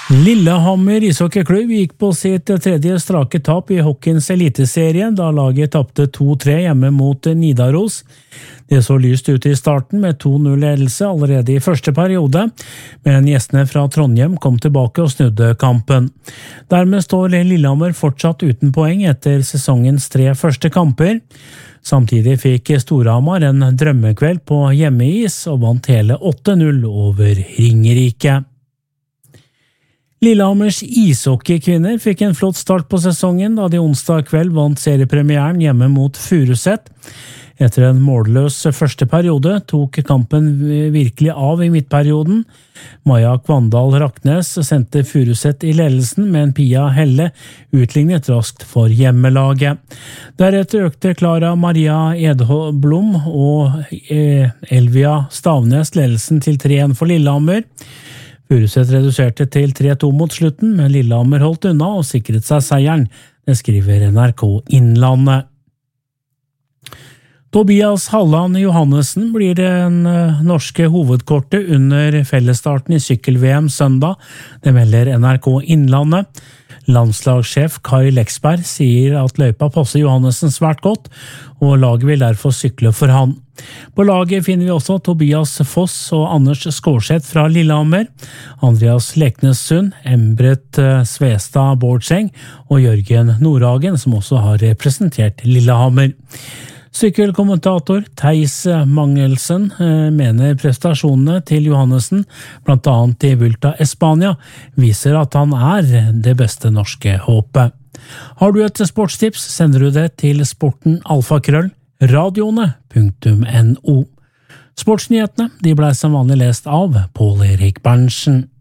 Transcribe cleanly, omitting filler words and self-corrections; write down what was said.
Lillehammer ishockeyklubb gikk på sitt tredje strake tap i hockeyens eliteserie, da laget tapte 2-3 hjemme mot Nidaros. Det så lyst ut i starten med 2-0-ledelse allerede i første periode, men gjestene fra Trondheim kom tilbake og snudde kampen. Dermed står Lillehammer fortsatt uten poeng etter sesongens 3 første kamper. Samtidig fikk Storhamar en drømmekveld på hjemmeis og vant hele 8-0 over Ringerike. Lillehammers ishockeykvinner fikk en flott start på sesongen da de onsdag kveld vant seriepremieren hjemme mot Furuset. Etter en målløs første periode tok kampen virkelig av i midtperioden. Maja Kvandal Raknes sendte Furuset i ledelsen, men Pia Helle utlignet raskt for hjemmelaget. Deretter økte Clara Maria Edholm og Elvia Stavnes ledelsen til 3-1 for Lillehammer. Furuset reduserte til 3-2 mot slutten, men Lillehammer holdt unna og sikret seg seieren. Det skriver NRK Innlandet. Tobias Halland Johannessen blir den norske hovedkortet under fellesstarten i sykkel-VM søndag. Det melder NRK Innlandet. Landslagssjef Kai Leksberg sier at løypa passer Johannessen svært godt, og laget vil derfor sykle for han. På laget finner vi også Tobias Foss og Anders Skårseth fra Lillehammer, Andreas Leknessund, Embret Svestad Bårdseng og Jørgen Nordhagen, som også har representert Lillehammer. Sykkelkommentator Theis Mangelsen mener prestasjonene til Johannessen, blant annet i Vuelta Espania, viser at han er det beste norske håpet. Har du et sportstips, sender du det til sporten@radioene.no. Sportsnyhetene de ble som vanlig lest av Pål Erik Berntsen.